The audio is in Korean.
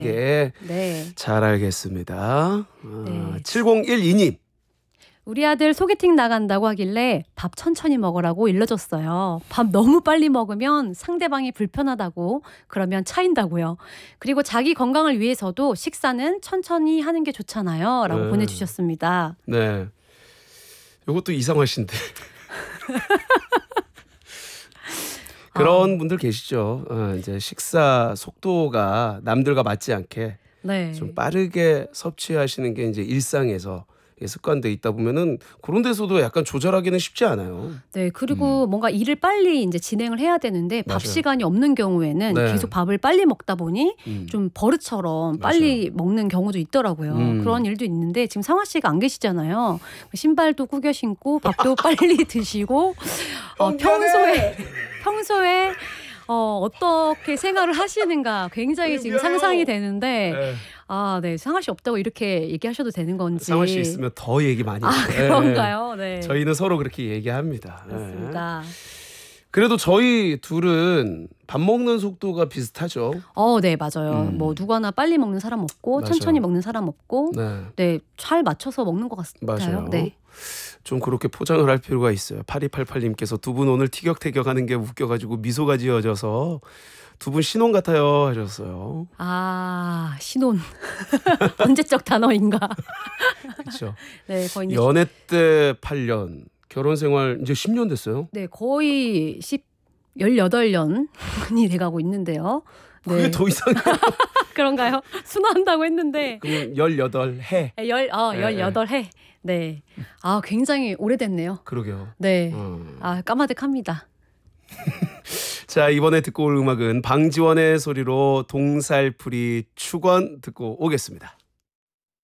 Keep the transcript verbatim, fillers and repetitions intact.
예, 네. 잘 알겠습니다. 어, 네. 칠공일이 님. 우리 아들 소개팅 나간다고 하길래 밥 천천히 먹으라고 일러줬어요. 밥 너무 빨리 먹으면 상대방이 불편하다고 그러면 차인다고요. 그리고 자기 건강을 위해서도 식사는 천천히 하는 게 좋잖아요. 라고 네. 보내주셨습니다. 네. 이것도 이상하신데. 그런 아. 분들 계시죠. 어, 이제 식사 속도가 남들과 맞지 않게 네. 좀 빠르게 섭취하시는 게 이제 일상에서 습관돼 있다 보면은 그런 데서도 약간 조절하기는 쉽지 않아요. 네, 그리고 뭔가 일을 빨리 이제 진행을 해야 되는데 밥 맞아요. 시간이 없는 경우에는 네. 계속 밥을 빨리 먹다 보니 음. 좀 버릇처럼 빨리 먹는 경우도 있더라고요. 음. 그런 일도 있는데 지금 상화 씨가 안 계시잖아요. 신발도 구겨 신고 밥도 빨리 드시고 어, 평소에 평소에 어, 어떻게 생활을 하시는가 굉장히 지금 미안해요. 상상이 되는데 네. 아, 네, 상화 씨 없다고 이렇게 얘기하셔도 되는 건지. 상화 씨 있으면 더 얘기 많이 아, 해요. 그런가요? 네. 저희는 서로 그렇게 얘기합니다. 네. 그렇습니다. 그래도 저희 둘은 밥 먹는 속도가 비슷하죠. 어, 네, 맞아요. 음. 뭐 누구나 빨리 먹는 사람 없고 맞아요. 천천히 먹는 사람 없고 네. 네, 잘 맞춰서 먹는 것 같아요. 맞아요. 네. 좀 그렇게 포장을 할 필요가 있어요. 팔이팔팔 님께서 두 분 오늘 티격태격하는 게 웃겨가지고 미소가 지어져서 두 분 신혼 같아요 하셨어요. 아, 신혼. 언제적 단어인가? 그렇죠. 네, 거의 이제 연애 때 팔 년, 결혼 생활 이제 십 년 됐어요. 네, 거의 십 열여덟 년이 돼가고 있는데요. 그게 네. 더 이상해요. 그런가요? 순화한다고 했는데 그럼 열여덟 해. 네, 열, 어, 네, 열여덟 해. 네. 아, 굉장히 오래됐네요. 그러게요. 네. 음. 아, 까마득합니다. 자, 이번에 듣고 올 음악은 방지원의 소리로 동살풀이 축원 듣고 오겠습니다.